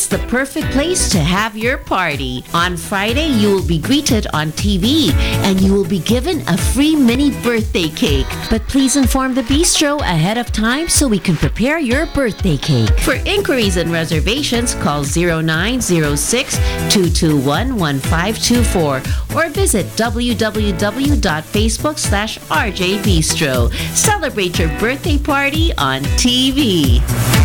it's the perfect place to have your party. On Friday, you will be greeted on TV and you will be given a free mini birthday cake. But please inform the bistro ahead of time so we can prepare your birthday cake. For inquiries and reservations, call 0906-221-1524 or visit www.facebook/RJ Bistro. Celebrate your birthday party on TV.